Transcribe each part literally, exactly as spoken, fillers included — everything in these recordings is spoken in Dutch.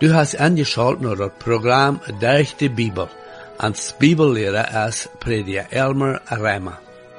Du hast angeschaltet naar het programma Durch de Bibel. Als Bibellehrer ist Prediger Elmer Reimer.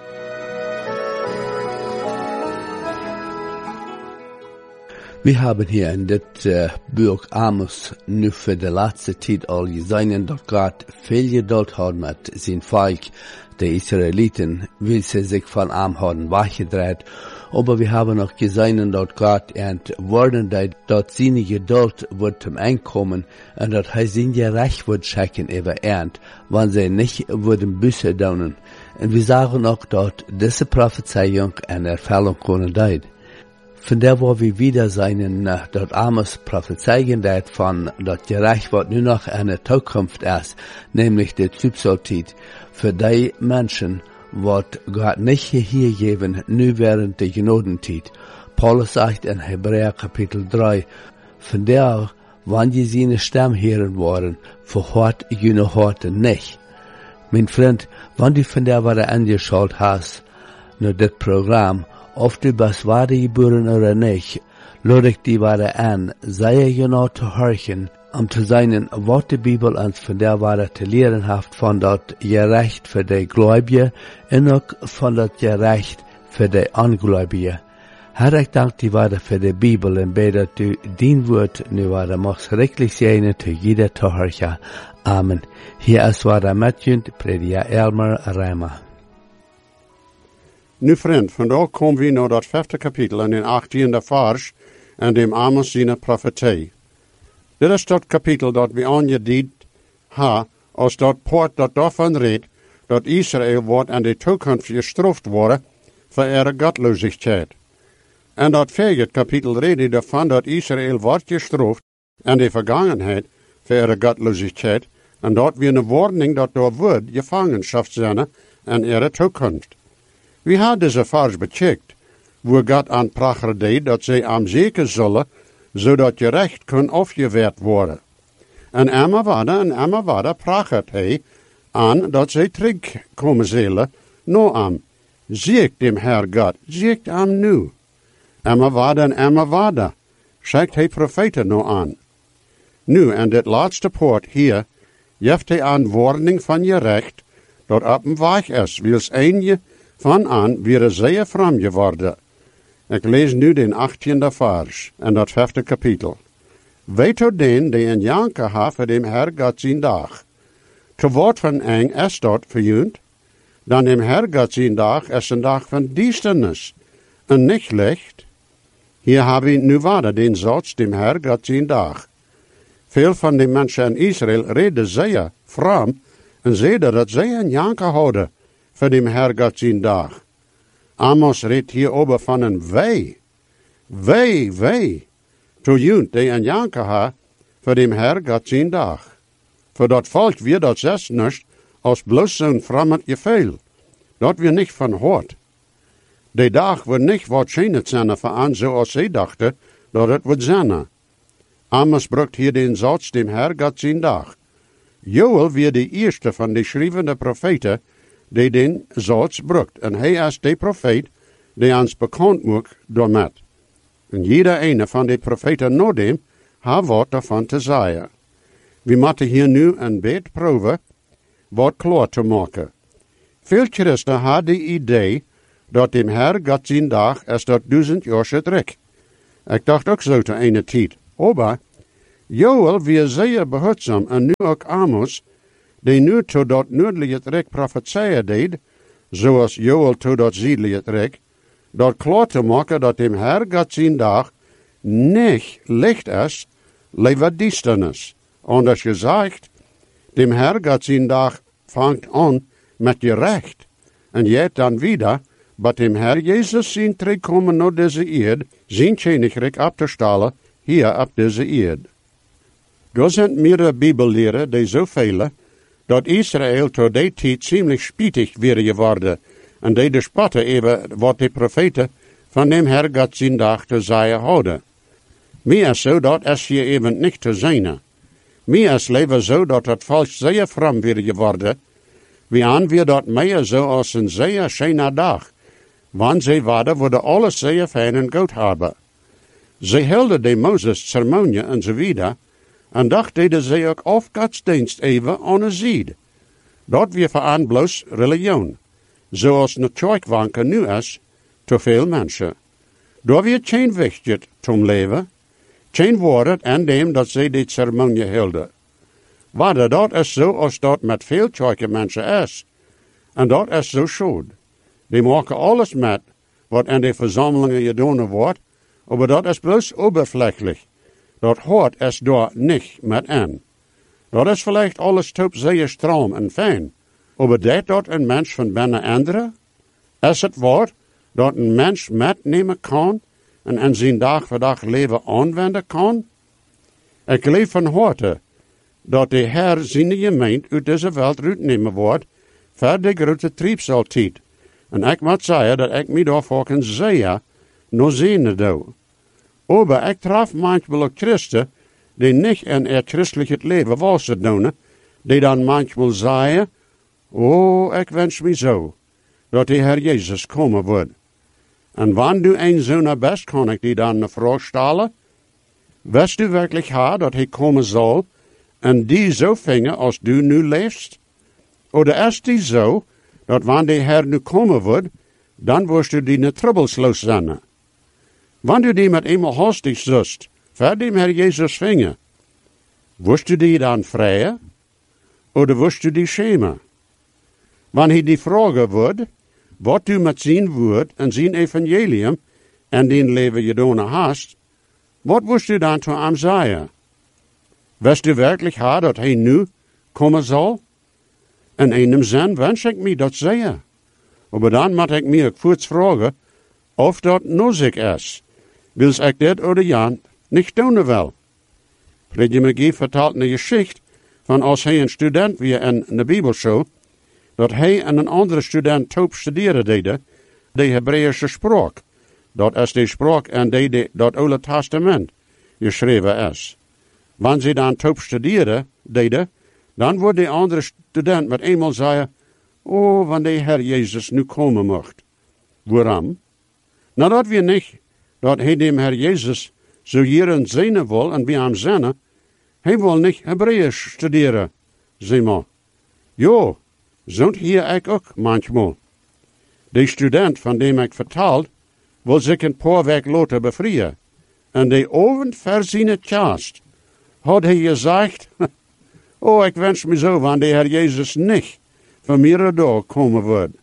Wir haben hier in dit uh, Buch Amos nu für die letzte Zeit al gesehen, dass Gott viel Geduld hat mit sein Volk, die Israeliten, weil sie sich von ihm haben weggedreht. Aber wir haben auch gesehen, dass Gott entworfen hat, dass seine Geduld wird zum Einkommen und dass er sein Recht wird schenken über Ernt, wenn sie nicht würden Büsse daunen. Und wir sagen auch, dass diese Prophezeiung eine Erfüllung können deit. Von der, wo wir wieder sein, dass Amos prophezeien dat von, dass gerecht wird nur noch eine Zukunft ist, nämlich die Zubsaltit, für die Menschen, wird Gott nicht hier geben, nur während der Genodenzeit. Paulus sagt in Hebräer Kapitel drei, von der, wann die seine Stimme hören wollen, verhört jene Horte nicht. Mein Freund, wenn du von der, was du angeschaut hast, nur das Programm, ob du was wahre geboren oder nicht, lade ich die wahre an, sei genau zu horchen, um zu sein, was die Bibel uns von der wahre zu lehren hat, von dort gerecht für die Gläubige und auch von dort gerecht für die Ungläubige. Herr, ich danke die wahre für die Bibel und bete, dass du dein Wort nu wahre machst richtig sein, zu jeder zu horchen. Amen. Hier ist wahre Matjund, Prediger Elmer Reimer. Nu vriend, vandaag komen we naar dat vijfde kapitel en den achttiende vers en dem Amos zijn profetie. Dit is dat kapitel dat we aangediend ha, als dat poort dat daarvan redt, dat Israël wordt in de toekomst gestraft worden voor ihre gottlosigheid. En dat vierde kapitel redt daarvan dat Israël wordt gestraft in de vergangenheid voor ihre gottlosigheid en dat we een warning dat door wordt gevangenschap zijn in ihre toekomst. We hebben deze vers becheckt, wo God aan pracher deed dat zij am zeker zullen, zodat je recht kan afgeweerd worden. En emmer waarde en emmer waarde prachert hij aan dat zij terugkomen zullen, no am. Ziekt dem Herr God, ziekt am nu. Emmer waarde en emmer waarde, zegt hij profeten no aan. Nu, en dit laatste poort hier, geeft hij aan warning van je recht, dat op een weg is, wils een je van aan weer zeer fram geworden. Ik lees nu den achttiende vers en dat vijfde kapitel. Weet u den die een janker ha voor dem Herr God zijn dag. Te woord van eng is dat verjunt, dan dem Herr God zijn dag is een dag van duisternis en niet licht. Hier hebben we nu waarde den Satz dem Herr God zijn dag. Veel van de mensen in Israël reden zeer fram en zeiden dat zij een janker houden voor dem Herr God zijn dag. Amos redt hierover van een wei. Wei, wei. To junt die een janker ha voor dem Herr God zijn dag. Voor dat volk weer dat zes niet als bloos zo'n fremd gevoel. Dat we niet van hoort. Die dag wordt niet wat schijnen zijn voor aan zoals zij dachten dat het wordt zijn. Amos brukt hier den Satz dem Herr God zijn dag. Joel weer de eerste van de schrijvende profeten die den Satz brukt. En hij is de profeet die ons bekend maakt daarmet. En jeder ene van de profeten na dem heeft wat daarvan te zeggen. We moeten hier nu een beetje proeven wat klaar te maken. Veel christen hebben de idee dat dem Herr God zijn dag is dat duizend jaar terug. Ik dacht ook zo te ene tijd. Maar Joel weer zeer behulpzaam en nu ook Amos, die nu tot dat noordelijke rijk profetieën deed, zoals Joel tot dat zuidelijke rijk, dat klaar te maken dat dem Herr God zijn dag niet licht is, liever duisternis. Anders gezegd, dem Herr God zijn dag vangt aan met je recht, en jet dan wieder, dat dem Herr Jezus zijn terugkomen naar deze eerd, zijn koninkrijk op te stellen, hier op deze eerd. Er zijn meerdere Bibelleren die zo velen, dat Israël tot die tijd ziemlich spietig weer geworden, en die de spotten even wat de profeten van dem Herr God zijn dag te zeggen houden. Meer is zo dat is hier even niet te zijn. Meer is leven zo dat het volk zeer fram weer geworden, wie aan weer dat meer zo als een zeer schöner dag, want zij waren worden alles zeer fijn en goed hebben. Zij hielden de Moses ceremonie en zo wieder, En dacht deden ze ook of godsdienst even aan een zijde. Dat weer voor bloos religion. Zoals de kerkwanken nu is, te veel mensen. Daar weer geen wichtje zum leven. Geen woord en dem dat ze die ceremonie hielden. Maar dat is zo als dat met veel kerkmensen is. En dat is zo schoon. Die maken alles met wat in de verzamelingen gedaan wordt, maar dat is bloos oberflächlich. Dat hoort is daar niet met in. Dat is vielleicht alles top zeer stram en fijn, maar deed dat een mens van binnen anderen? Is het waar dat een mens metnemen kan en in zijn dag voor dag leven aanwenden kan? Ik geloof van harte dat de Heer zijn gemeente uit deze wereld uitnemen wordt, voor de grote triebsaltijd. En ik moet zeggen dat ik me daarvoor kan zeer nog zenen doe. Maar ik traf manchmal ook christen die niet in het christelijk leven walsen doen, die dan manchmal zeggen, oh, ik wens me zo, dat de Heer Jezus komen wordt. En wanneer een zo'n best kan ik die dan een vraag stellen, wist u werkelijk haar dat hij komen zal, en die zo vingen als du nu leefst? Of is die zo, dat wanneer de Heer nu komen wordt, dan worst u die ne troublesloos zijn. Wanneer die met eenmaal hastig zust, voor die Heer Jezus vingen, worst u die dan vrije, of worst u die schemen? Wanneer hij die vragen wordt, wat u met zijn woord en zijn evangelium en die leven gedaan hast, wat worst u dan te hem zeggen? Wist u werkelijk haar dat hij nu komen zal? In einem zin wens ik me dat zeggen. Maar dan moet ik me ook voorts vragen of dat nodig is. Wils ik dit oder Jan niet doen wil. Fredje McGee vertelt een geschichte van als hij een student weer in de Bibelschool, dat hij en een andere student top studeren deden, de Hebreeuwse spraak. Dat is de spraak en de, de, dat Oude Testament geschreven is. Wanneer ze dan top studeren deden, dan wordt de andere student met eenmaal zeggen, oh, wanneer de Heer Jezus nu komen mocht. Waarom? Nou, dat we niet, dat hij dem Heer Jezus zo hierin zijn wil en bij hem zijn, hij wil niet Hebreeuws studeren, zeg maar. Jo, zo'n hier ik ook manchmal. De student van dem ik vertaald, wil zich een paar weken later bevrijen. En de avond voor zijn tjast had hij gezegd, oh, ik wens me zo, wanneer de Heer Jezus niet van meerdere dagen komen wordt.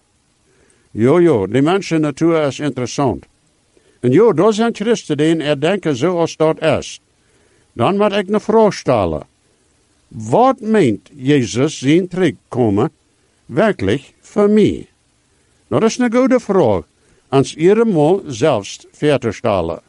Jo, jo, die mensen natuur is interessant. En jo, daar zijn christen die er denken zoals dat is. Dan moet ik een vraag stellen. Wat meent Jezus zijn terugkomen werkelijk voor mij? Dat is een goede vraag, als iedereen zelfs verder stellen.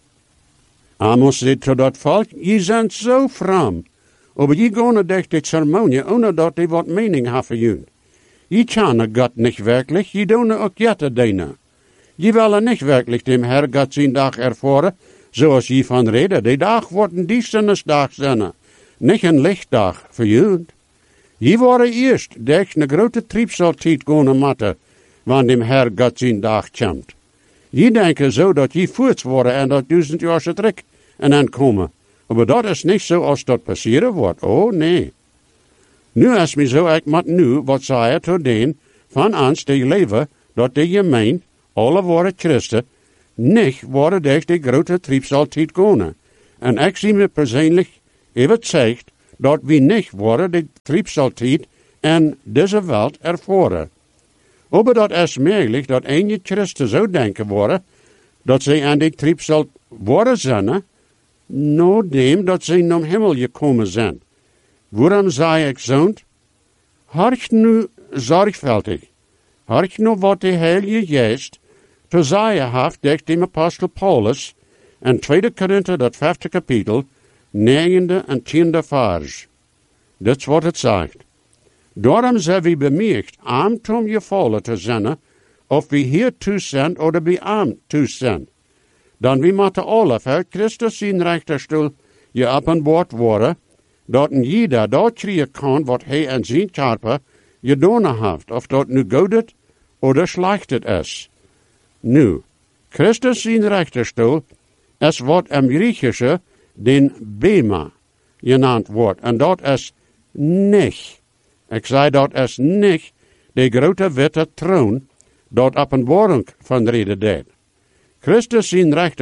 Amos zei tot dat volk, je zijn zo fram, maar je gaan durch de ceremonie, ohne dat die wat mening hebben jullie. Je kennen God niet werkelijk, je doen ook jette dingen. Je willen niet werkelijk dem Herr God zijn dag ervaren, zoals je van reden. Die dag wordt een dienstdag zijn, niet een lichtdag voor jullie. Je waren eerst durch een grote triebsaltijd gaan matten, wanneer dem Herr God zijn dag komt. Je denken zo dat je voort worden en dat duizend jaar ze trek en dan komen. Maar dat is niet zo als dat passeren wordt. Oh, nee. Nu is me zo, ik moet nu wat zeggen tot den van ons die leven, dat de gemeen, alle worden christen, niet worden durch de grote triebsaltijd gaan. En ik zie me persoonlijk even zegt, dat we niet worden de triebsaltijd en deze wereld ervaren. Maar dat is mogelijk dat een christen zo denken worden, dat ze aan de triebsal worden zijn, nadat dat ze naar hemel gekomen zijn. Waarom zei ik zo? Horch nu zorgvuldig. Horch nu wat de Heilige Geest te zeggen heeft durch de apostel Paulus in tweede Korinther, dat vijfde kapitel, negende en tiende vers. Dat is wat het zegt. Daarom zijn we bemerkt, aan tom gevallen te zijn, of we hier toe zijn of bij aan toe zijn. Dan we moeten alle voor Christus zijn rechterstoel je op een woord worden, dat een jeder dat krijgen kan wat hij in zijn karper gedaan heeft, of dat nu goed of slecht is. Nu, Christus zijn rechterstoel is wat im Griechische den Bema, genannt wordt. En dat is niet, ik zei dat is niet de grote witte troon dat openbaring van reden deed. Christus zijn rechter